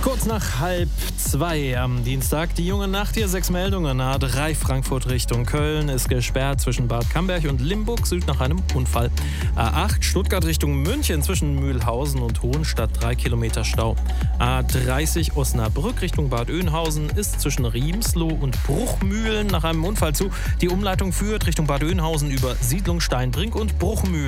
Kurz nach 1:30 am Dienstag. Die junge Nacht hier, 6 Meldungen. A3 Frankfurt Richtung Köln ist gesperrt zwischen Bad Camberg und Limburg Süd nach einem Unfall. A8 Stuttgart Richtung München zwischen Mühlhausen und Hohenstadt 3 Kilometer Stau. A30 Osnabrück Richtung Bad Oeynhausen ist zwischen Riemsloh und Bruchmühlen nach einem Unfall zu. Die Umleitung führt Richtung Bad Oeynhausen über Siedlung Steinbrink und Bruchmühlen.